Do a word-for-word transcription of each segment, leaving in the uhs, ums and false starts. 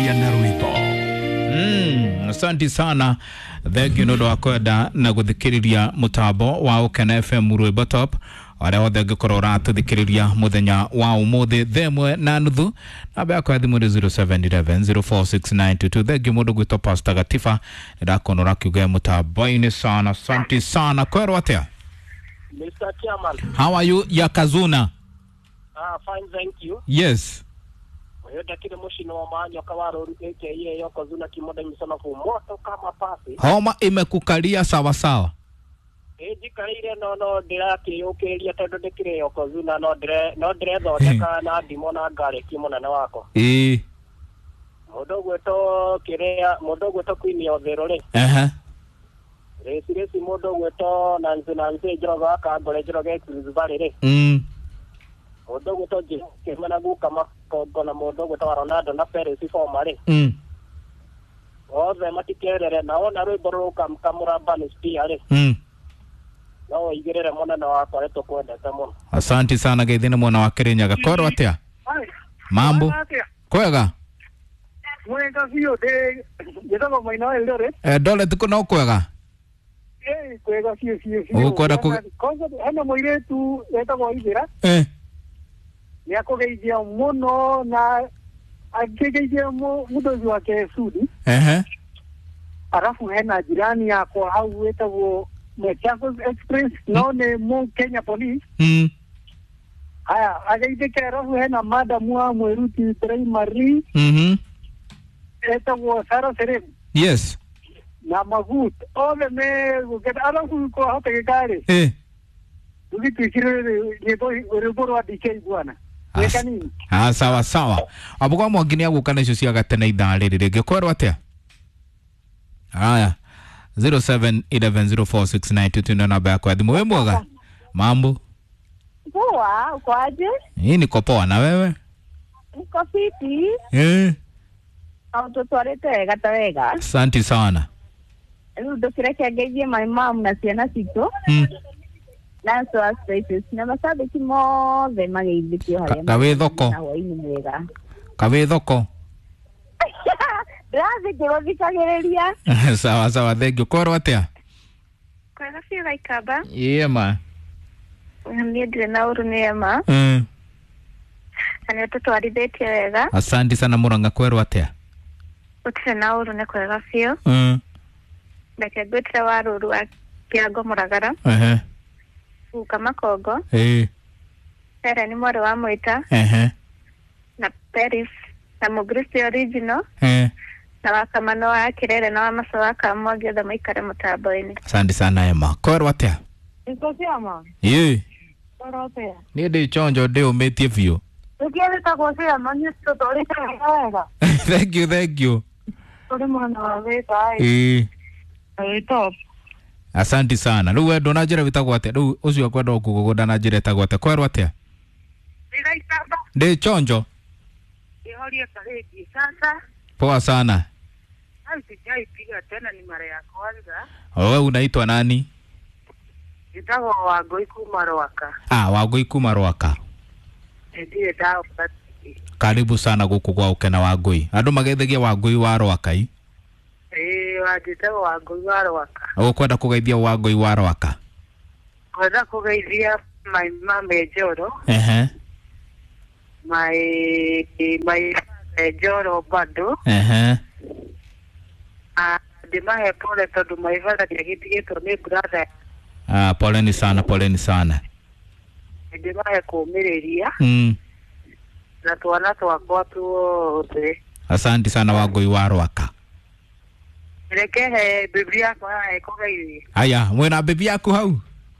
Gũthikĩrĩria na rwĩmbo. Mm, asante sana. Thank you nodo akwenda na guthikiriria mutambo wa Ukena F M Rwĩmbo Top. Wale wothe ngĩkorwo ũratũthikĩrĩria muthenya wa umuthi themwe na nuthu. Namba yakwa thimũ nĩ zero seven one one zero four six nine two two. Thank you mũndũ gwĩtwo Pastor Gatifa. Ndakona ũrakiuga mutambo-inĩ sana. Asante sana. Kwero atia? Mister Chairman. How are you, Yakazuna? Ah, fine, thank you. Yes. Yoda kile moshino wa maanyo kawaro aka Yokozuna kimoda misana fu moto kama pasi. Homa imekukalia sawa sawa. Eh dikaire no no dira ki okeria todo dikire Yokozuna no dire no dire do deka na dimona gare kimona na wako. Eh. Modogo to kirea modogo to kwini odhero le. Aha. Resi resi modogo to nanze nanze joga ka gole joga ekuzubale le. Mm. Modogo to je kemana buka makogo na modogo to Ronaldo na Perez ifomale. Mm. Oze matikerere naona rwiboro kamkamura banis pia le. Mm. No igerere mona na wako leto kwenda tamono. Asante sana geithine mwana wa Kirinyaga. Kwero atia? Mambo. Kwega? Mwega vio de yetaba maina eldore. Eh dole tuko no kwega. Eh kwega vio vio vio. Ukwenda ku Koza hana moire tu yetaba igera. Eh. Yako geithia muno na ageithia mu mudozi wake Sudi. Eh. Alafu hena jirani yako hau wetabo Machakos Express no ne mo Kenya Police. Mm. Haya ageithia alafu hena madam wa Mweruti Primary. Mhm. Eta wo Sara Serem. Yes. Na magut ole me guketa alafu ko hata kekare. Eh. Ukitikire ni riboro wa D K bwana. Weka nini? Ah sawa sawa. Abugwa mwangini aguka na icio cia gatene ithaa rĩrĩ rĩngĩ. Kwero atia? Haya. zero seven one one zero four six nine two two namba yakwa thimũ. Wĩ mwega? Mambo. Poa, uko aje? Hii niko poa, na wewe? Niko fiti. Eh. Autotwarete wega ta wega. Asante sana. Rĩu ndũkĩreke ngeithie my mom na ciana citũ. Mm. Na so spaces na mashabiki mothe mageithĩkio harĩa. Kawĩ thoko. Na hwaĩ-inĩ mwega. Kawĩ thoko. Ndathi kĩrothikagĩrĩria. Sawa sawa, thank you. Kwero atia? Kwega biũ Gaikamba. Yeah ma. Niĩ ndirĩ na ũru nĩ ema. Mm. Na nĩ ũtũtwarithĩtie wega. Asante sana Murang'a. Kwero atia? Gũtirĩ na ũru nĩ kwega biũ. Mm. Reke ngwĩtire Warũru wa Kĩango Mũragara. Ehe. Guka Makongo. Eh. Pere ni mwarĩ wa Mwita. Ehe. Na Paris na Mugristi original. Eh. Na wakamano wa Kirere na wa Masawa Kamwangi othe maikare mũtambo-inĩ. Asante sana Emma. Kwero atia? Iko ciama. Ye. Kwero atia? Ni ndi chonjo ndi umetie biũ. Tukieleta ciama ni tutorite wega. Thank you, thank you. Tuli mwana wa wega. Eh. Eh top. Asante sana. Rĩu wendo na njĩra wĩtagwo atĩa? Rĩu ũcio akwenda kũgũgũnda na njĩra ĩtagwo atĩa? Kwero atĩa? Gaikamba. Ndi chonjo. Ihoria tariki sasa. Poa sana. Hai sijaipiga tena ni mara ya kwanza. Wewe unaitwa nani? Nitagwo Wangui kuma Rwaka. Ah, Wangui kuma Rwaka. Ndiye dawa. Karibu sana gũkũ gwa Ukena Wangui. Andũ mageithagia Wangui wa Rwaka ii. Eh, wajitagwo Wangui wa Rwaka. Ũkwenda kũgeithia Wangui wa Rwaka? Kwenda kugeithia my mama Ejoro. Ehe. My my Ejoro bado. Ehe. Ah, ndimahe pole tondu maivara ndiagithigitwo ni brother. Ah, poleni sana, poleni sana. Ndimahe kuumiriria. Mm. Na twana twakwa tuothe. Asante sana Wangui wa Rwaka. Rekehe Biblia kwa ikogeithia. Aya, mwena bibi yaku hau?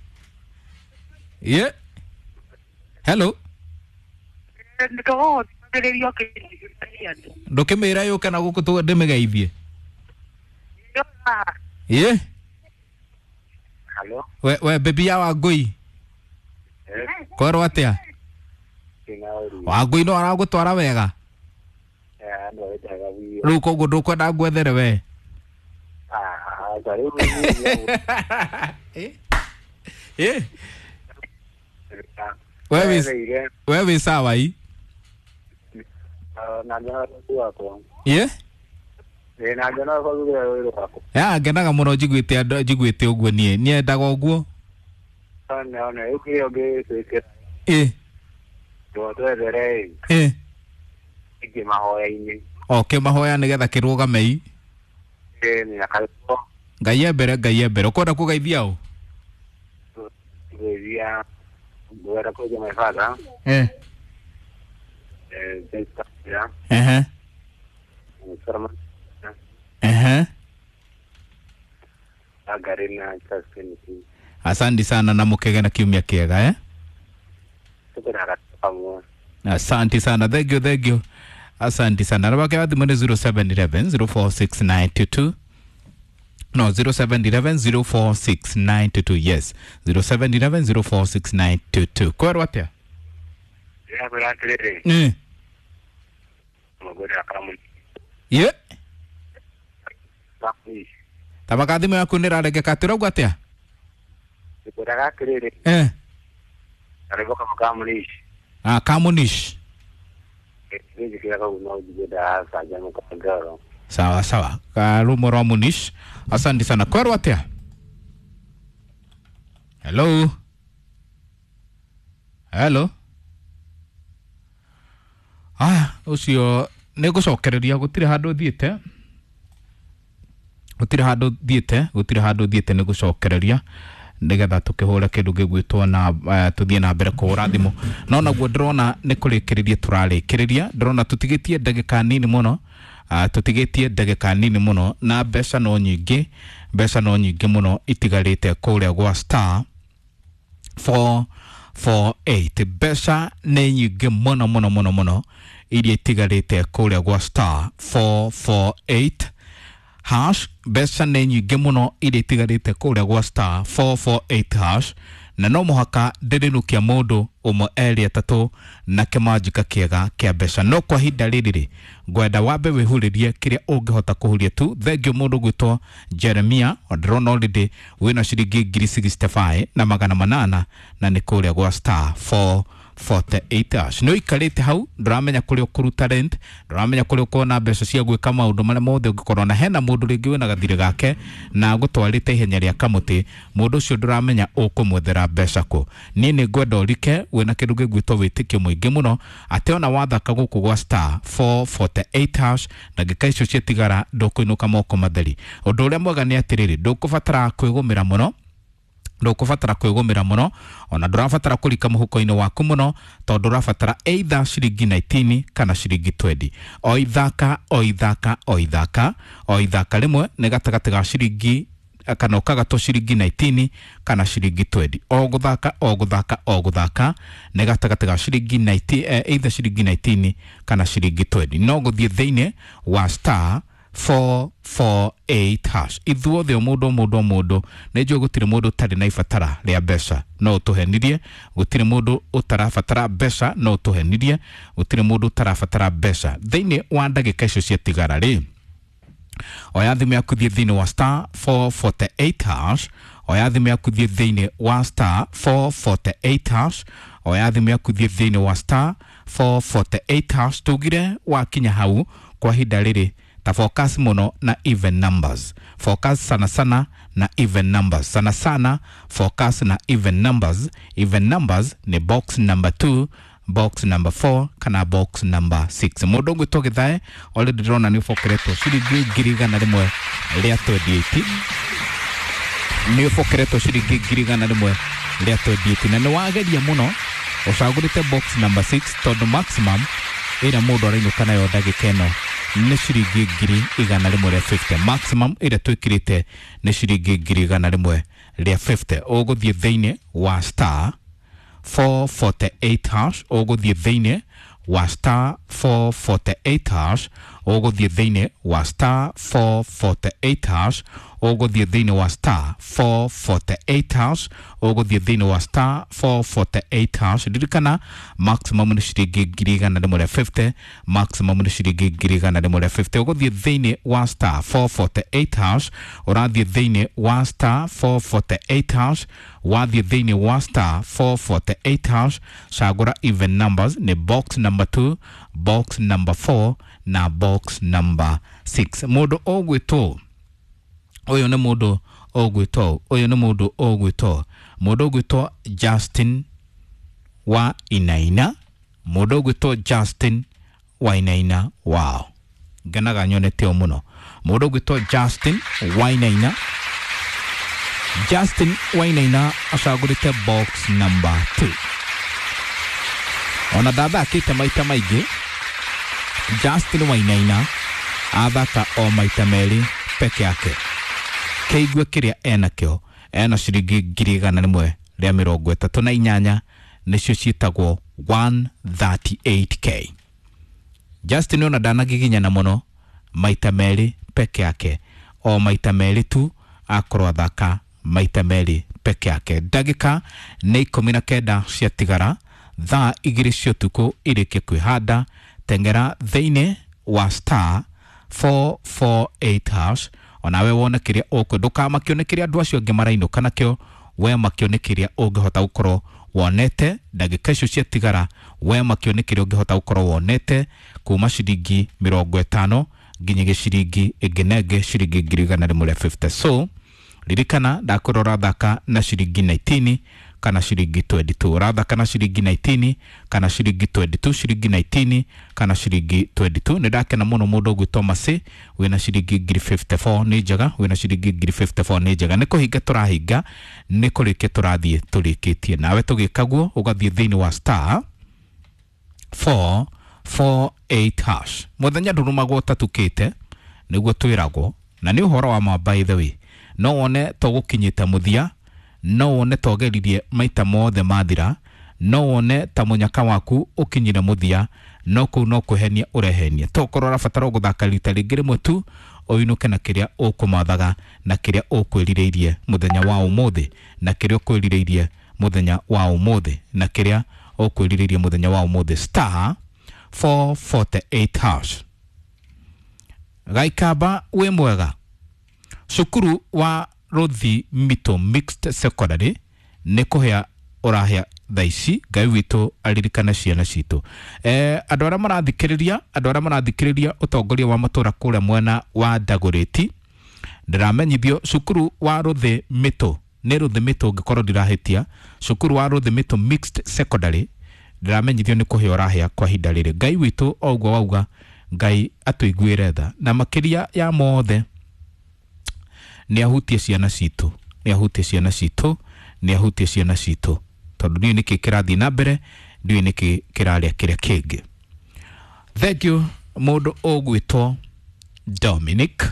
Yeah. Hello. Ndiko ndirerio kĩria. Ndũkĩmĩra yũke na gũkũ tũ ndĩmĩgeithie. Yeah. Hello. We we bibi ya Wangui. Eh. Kwero atia? Kinauri. Wangui no aragũtwara wega. Eh, ndo wetaga vio. Rĩu koguo ndũkwenda ngwethere we. Ah, karibu. Eh. Eh. Wewe wewe sawa hii? na jana tu wako ye e na jana kwa wewe wako ya ngenaga muno jiguite andu jiguite uguo nie nie ndaga uguo sana ona ukio ge seke eh to to dere eh iki mahoya ini okay mahoya nigetha kirugame i e ni akalipo ngai ebere ngai ebere ukwenda kugeithia u kugeithia ngwenda kuja my father eh eh testa ya eh Sarma eh agarina taskini asante sana na mukege na kiumia kiega eh tukara pamoja asante sana thank you thank you asante sana na baki wathi zero seven one one zero four six nine two two no zero seven one one zero four six nine two two yes zero seven one one zero four six nine two two kwero atia ya kwa tlere eh mgoda kama ye tapi tabaka thimu yaku ni rarege katira gwatia mgoda tlere eh aliboka kama nishi ah kamunish Niji kila kwa unaojibeda sajano kwa garo. sawa sawa karumo ro munish asante sana kwero atia hello hello ah ucio nigucokereria gutire handu thiete gutire handu thiete gutire handu thiete nigucokereria nigetha tukihure kindu gigwitwo na uh, tuthie na mbere kuhura thimu no naguo ndirona ni kurikiriria turarikiriria ndirona tutigitie ndagika nini muno uh, tutigitie ndagika nini muno na mbeca no nyingi mbeca no nyingi muno itigarite kuria gwa star four four eight mbeca ni nyingi muno muno muno muno iria itigarite kuria gwa star four four eight hash mbeca nĩ nyingĩ mũno iria itigarĩte kũrĩa gwa star four four eight hash na no mũhaka ndĩrĩnũkia mũndũ ũmwe erĩ atatũ na kĩmanjĩka kĩega kĩa mbeca no kwa hinda rĩrĩ ngwenda wambe wĩhũrĩrie kĩrĩa ũngĩhota kũhũria tu thengio mũndũ gwĩtwo Jeremia ndĩrona already wĩna ciringi ngiri sixty five na magana manana na nĩ kũrĩa gwa star four forty eight hash no ikarite hau ndramenya kuri ukuruta rent ndramenya kuri ukona mbeca cia gwika maundu mara mothe ungikorwo na hena mundu ringi wina gathire gake na gutwarite ihenya ria kamuti mundu ucio ndramenya ukumwethera mbeca ko ni ni ngwenda urike wina kindu gigwitwo witikio muingi muno ate ona wathaka guku gwa star four forty eight hash na gika icio cietigara ndukuinuka moko matheri undu uria mwega ni atiriri ndukubatara kwigumira muno ndukubatara kwigumira muno ona ndurabatara kurika muhuko-ini waku muno tondu urabatara either ciringi nineteen kana ciringi twenty o ithaka o ithaka o ithaka o ithaka rimwe ni gatagati ga ciringi kana ukagato ciringi nineteen kana ciringi twenty o guthaka o guthaka o guthaka ni gatagati ga ciringi nineteen either ciringi nineteen kana ciringi twenty no guthie thiine wa star four four eight hash ithuothe mundu mundu mundu nejo gutire mundu tari na ifatara ria mbeca no tuhenirie gutire mundu utarafatara mbeca no tuhenirie gutire mundu utarafatara mbeca thiini wa ndagika icio cietigara ri oya thimu yaku thie thiini wa star four forty eight hash oya thimu yaku thie thiini wa star four forty eight hash oya thimu yaku thie thiini wa star four forty eight hash tugire wakinya hau kwa hinda riri ta focus muno na even numbers focus sana sana na even numbers sana sana focus na even numbers even numbers ni box number two box number four kana box number six mundu ngwitwo githae already drona ni fokereto ciringi ngiri igana rimwe ria twenty-eight ni fokereto ciringi ngiri igana rimwe ria twenty-eight na ni wageria muno ucagurite box number six tondu maximum ira mundu arainuka nayo ndagika ino ni ciringi ngiri igana rimwe ria fifty maximum ira twikirite ni ciringi ngiri igana rimwe ria fifty uguthie thiini wa star four forty eight hash uguthie thiini wa star four forty eight hash uguthie thiini wa star four forty eight hash uguthie thiini wa star four forty-eight hash uguthie thiini wa star four forty-eight hash ririkana maximum ni ciringi ngiri igana rimwe ria fifty maximum ni ciringi ngiri igana rimwe ria fifty uguthie thiini wa star four forty-eight hash urathie thiini wa star four forty-eight hash wathie thiini wa star four forty-eight hash cagura even numbers ni box number two box number four na box number six mundu ogwito oyo ne mundu ogwito oyo ne mundu ogwito mundu ogwito Justin wa Inaina mundu ogwito Justin wa Inaina wow genaga nyonete omuno mundu ogwito Justin wa Inaina Justin wa Inaina acagurite box number two ona dada akite maita maigi Justin wa Inaina athaka o maita meri peke yake keigwe kiria ena kyo ena ciringi ngiri igana rimwe ria mirongo itatu na inyanya nicio ciitagwo one thirty-eight K Justin ona danagiginya na muno maita meri peke yake o maita meri tu akorwa thaka maita meri peke yake dagika ni ikumi na kenda cia tigara thaa igiri cia tuko irike kwihanda tengera thiini wa star four forty-eight hash onawe wona kiria ukwenduka makionekiria andu acio angi marainuka nakio we makionekiria ungihota gukorwo wonete dagika icio cia tigara we makionekiria ungihota gukorwo wonete kuma ciringi mirongo itano nginya giciringi inginenge ciringi ngiri igana rimwe ria fifty so ririkana ndakurora thaka na ciringi nineteen kana ciringi twenty-two rathaka na ciringi nineteen kana ciringi twenty-two ciringi nineteen kana ciringi twenty-two ni ndakena muno mundu gwitwa Masi wina ciringi ngiri fifty-four ni njega wina ciringi ngiri fifty-four ni njega niko hinga turahinga niko rike turathie turikitie nawe tugikaguo ugathie thiini wa star four forty-eight hash muthenya ndurumagwo tatukite niguo twiragwo na ni uhoro wa ma by the way no wone togukinyita muthia no wone togeririe maita mothe mathira no wone ta munyaka waku ukinyire muthia no ku no kuhenia urehenia tokorora fataro guthaka rita ringi rimwe tu oinuke na kiria ukumathaga na kiria ukwirireirie muthenya wa umuthi na kiria ukwirireirie muthenya wa umuthi na kiria ukwirireirie muthenya wa umuthi star four forty-eight hash gaikaba we mwega cukuru wa Rothi Mito Mixed Secondary nikuhea urahea thaici ngai witu aririkana ciana citu eh andu ara marathikiriria andu ara marathikiriria utongoria wa matura kule mwena wa Dagoreti ndiramenyithio cukuru wa Rothi Mito ne Rothi Mito ngikoro ndirahitia cukuru wa Rothi Mito Mixed Secondary ndiramenyithio nikuhea urahea kwa hinda riri ngai witu ogwo wauga ngai atuiguire tha na makiria ya mothe ni ahutie ciana citu ni ahutie ciana citu ni ahutie ciana citu tondu ni niki kirathi na mbere ni niki kiraria kiria kingi thank you mundu ogwitwo Dominic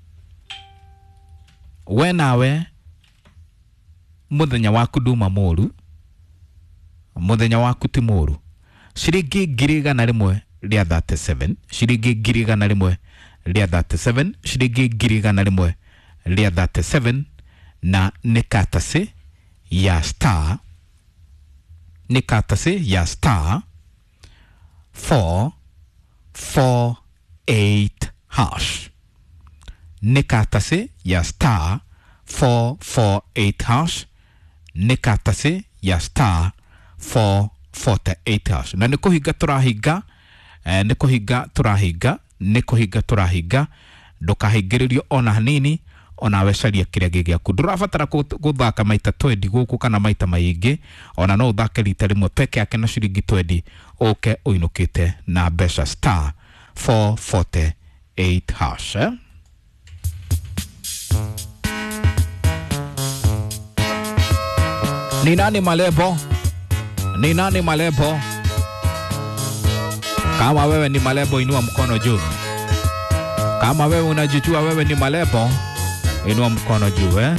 we nawe muthenya waku nduma muru muthenya waku ti muru ciringi ngiri igana rimwe ria thirty-seven ciringi ngiri igana rimwe ria thirty-seven ciringi ngiri igana rimwe ria thirty-seven na nikatase ya star nikatase ya star four forty-eight hash nikatase ya star four forty-eight hash nikatase ya star four forty-eight hash na nikuhinga turahinga eh, nikuhinga turahinga nikuhinga turahinga ndukahingiririo ona hanini ona wecaria kiria gigiaku ndurabatara guthaka maita twenty guku kana maita maingi ona no uthake rita rimwe peke yake na ciringi twenty oke uinukite na besha star four forty-eight hash eh? Ni nani Malebo? Ni nani Malebo? Kama wewe ni Malebo inua mkono juu. Kama wewe unajijua wewe ni Malebo inua mkono juu eh?